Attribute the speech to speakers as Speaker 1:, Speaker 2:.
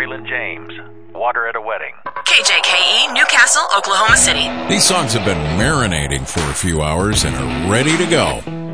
Speaker 1: Waylon James, Water at a Wedding.
Speaker 2: KJKE, Newcastle, Oklahoma City.
Speaker 3: These songs have been marinating for a few hours and are ready to go.